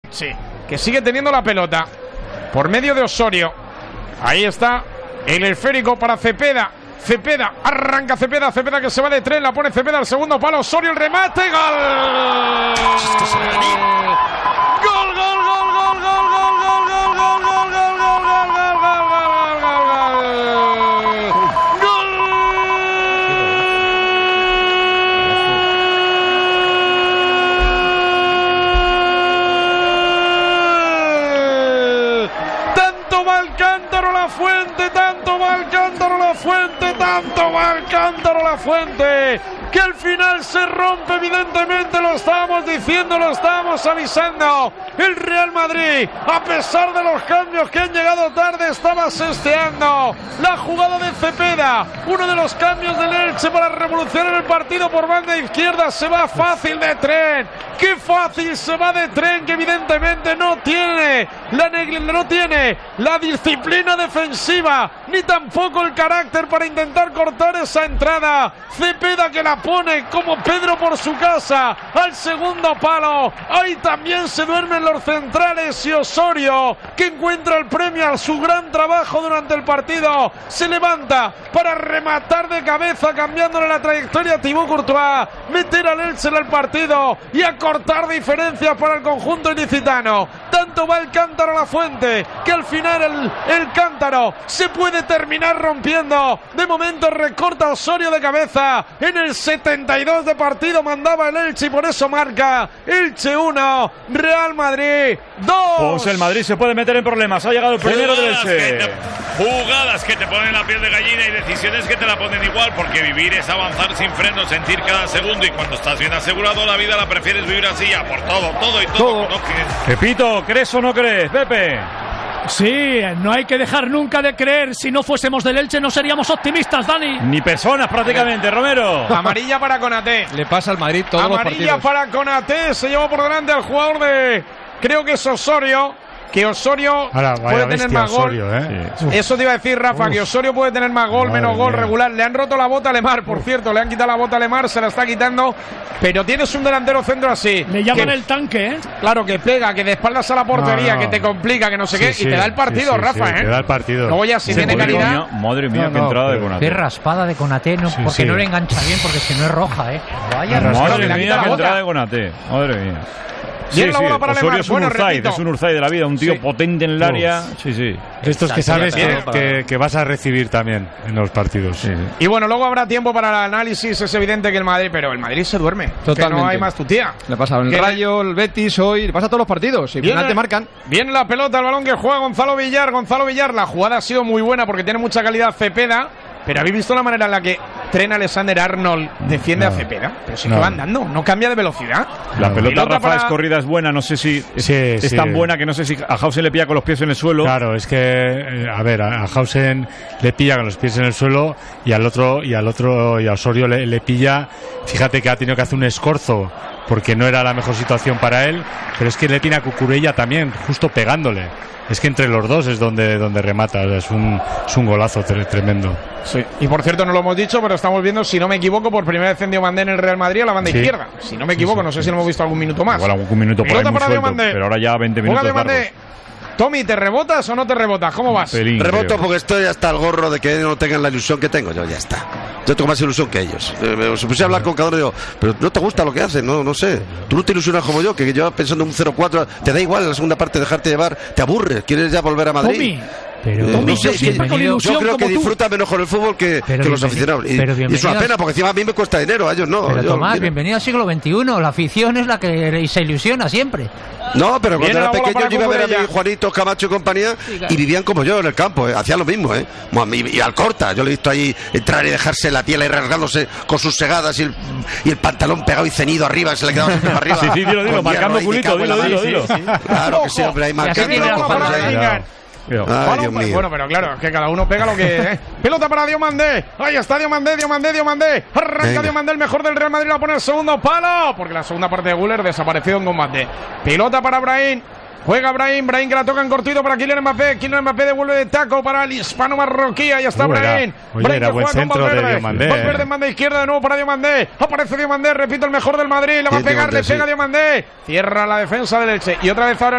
Sí, que sigue teniendo la pelota por medio de Osorio. Ahí está el esférico para Cepeda. Cepeda, arranca Cepeda, Cepeda que se va de tren, la pone Cepeda al segundo palo, Osorio el remate, gol. Gol, gol, gol, gol, gol, gol, gol, gol, gol, gol, gol, gol, gol, tanto va el cántaro la fuente, tanto va el cántaro la fuente, tanto va el cántaro la fuente, que al final se rompe, evidentemente lo estábamos diciendo, lo estábamos avisando. El Real Madrid, a pesar de los cambios que han llegado tarde, estaba sesteando la jugada de Cepeda, uno de los cambios del Elche para revolucionar el partido por banda izquierda. Se va fácil de tren, qué fácil se va de tren, que evidentemente no tiene la disciplina defensiva, ni tampoco el carácter para intentar cortar esa entrada. Cepeda que la pone como Pedro por su casa al segundo palo. Ahí también se duermen los centrales, y Osorio, que encuentra el premio a su gran trabajo durante el partido, se levanta para rematar de cabeza, cambiándole la trayectoria a Thibaut Courtois, meter al Elche en el partido y acortar diferencias para el conjunto ilicitano. Tanto va el cántaro a la fuente, que al final el cántaro se puede terminar rompiendo. De momento recorta Osorio de cabeza. En el 72 de partido mandaba el Elche, y por eso marca Elche 1, Real Madrid 2. Pues el Madrid se puede meter en problemas. Ha llegado el primero del Elche. Jugadas que te ponen la piel de gallina y decisiones que te la ponen igual, porque vivir es avanzar sin freno, sentir cada segundo, y cuando estás bien asegurado la vida la prefieres vivir así, ya por todo y todo. Pepito, ¿crees o no crees, Pepe? Sí, no hay que dejar nunca de creer. Si no fuésemos del Elche no seríamos optimistas, Dani. Ni personas prácticamente, Romero. Amarilla para Konaté. Le pasa al Madrid todos los partidos. Amarilla para Konaté, se llevó por delante al jugador de, creo que es Osorio. Que Osorio puede tener más gol. Sí. Eso te iba a decir, Rafa, que Osorio puede tener más gol, menos gol regular. Le han roto la bota a Lemar, por cierto. Le han quitado la bota a Lemar, se la está quitando. Pero tienes un delantero centro así. Le llaman el tanque, ¿eh? Claro, que pega, que de espaldas a la portería, que te complica, que no sé qué. Y te da el partido, Rafa, ¿eh? Te da el partido. Luego ya, si tiene calidad. Madre mía, qué entrada de Konaté. Qué raspada de Konaté, porque no le engancha bien, porque si no es roja, ¿eh? Vaya madre mía, qué entrada de Konaté. Madre mía. La bola para Osorio Lemar. es un Urzay de la vida, un tío potente en el área. Sí. Estos que sabes que vas a recibir también en los partidos. Sí. Y bueno, luego habrá tiempo para el análisis. Es evidente que el Madrid, pero el Madrid se duerme. Totalmente. Que no hay más tu tía. Le pasa al Rayo, el Betis hoy, le pasa a todos los partidos. Y al final te marcan. Viene la pelota, el balón que juega Gonzalo Villar. La jugada ha sido muy buena porque tiene mucha calidad Cepeda. Pero ¿habéis visto la manera en la que Trent Alexander-Arnold defiende a Cepeda? Pero si que va andando, no cambia de velocidad. La pelota, Rafa, es corrida, es buena. No sé si es tan buena que no sé si a Hausen le pilla con los pies en el suelo. Claro, es que, a Hausen le pilla con los pies en el suelo, y al otro y a Osorio le pilla. Fíjate que ha tenido que hacer un escorzo porque no era la mejor situación para él, pero es que le tiene a Cucurella también, justo pegándole. Es que entre los dos es donde remata. Es un golazo tremendo. Sí. Y por cierto, no lo hemos dicho, pero estamos viendo, si no me equivoco, por primera vez en Diomandé en el Real Madrid a la banda izquierda. Si no me equivoco, no sé si lo hemos visto algún minuto más. Igual algún minuto por ahí muy suelto, pero ahora ya 20 minutos largos. Tommy, ¿te rebotas o no te rebotas? ¿Cómo vas? Reboto porque estoy hasta el gorro de que no tengan la ilusión que tengo. Yo ya está. Yo tengo más ilusión que ellos. Se puse a hablar con cada uno y digo, pero no te gusta lo que hacen, no sé. Tú no te ilusionas como yo, que yo pensando en un 0-4, te da igual en la segunda parte dejarte llevar, te aburre, quieres ya volver a Madrid. Tommy. Pero no sé, yo creo que disfruta menos con el fútbol que los aficionados. Y es una pena, porque encima a mí me cuesta dinero, a ellos no. Pero Tomás, bienvenido al siglo XXI. La afición es la que se ilusiona siempre. No, pero cuando era pequeño yo iba a ver a mi Juanito, Camacho y compañía, y vivían como yo en el campo, hacían lo mismo, y al Corta, yo le he visto ahí entrar y dejarse la piel ahí rasgándose con sus segadas y el pantalón pegado y ceñido arriba, se le quedaba siempre para arriba. Sí, dilo, marcando culito, dilo. Claro que sí, hombre, ahí marcando los cojones ahí. Ay, Dios mío. Bueno, pero claro, es que cada uno pega lo que... Pelota para Diomandé. Ahí está Diomandé. Arranca Diomandé, el mejor del Real Madrid, a poner el segundo palo, porque la segunda parte de Güler desapareció en combate. Pelota para Brahim. Juega Brahim que la toca en cortito para Kylian Mbappé. Kylian Mbappé devuelve de taco para el hispano marroquí. Ahí está Brahim. Era buen centro de Diomandé. Valverde en banda izquierda de nuevo para Diomandé. Aparece Diomandé, repito, el mejor del Madrid. Le va a pegar, le pega Diomandé. Cierra la defensa del Elche. Y otra vez ahora